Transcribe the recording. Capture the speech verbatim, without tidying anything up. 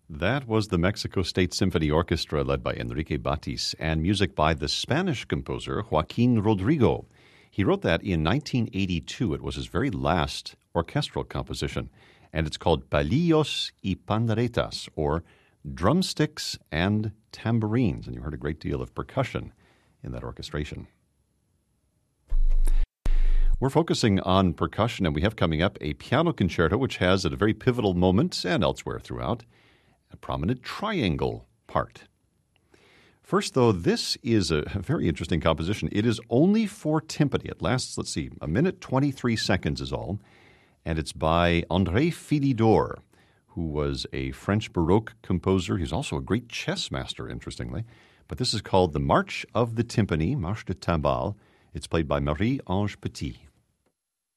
That was the Mexico State Symphony Orchestra led by Enrique Batis and music by the Spanish composer Joaquin Rodrigo. He wrote that in nineteen eighty-two. It was his very last orchestral composition, and it's called Palillos y Panderetas, or Drumsticks and Tambourines, and you heard a great deal of percussion in that orchestration. We're focusing on percussion, and we have coming up a piano concerto which has, at a very pivotal moment and elsewhere throughout, a prominent triangle part. First, though, this is a very interesting composition. It is only for timpani. It lasts, let's see, a minute, twenty-three seconds is all, and it's by André Philidor, who was a French Baroque composer. He's also a great chess master, interestingly. But this is called the March of the Timpani, Marche de Timbales. It's played by Marie-Ange Petit.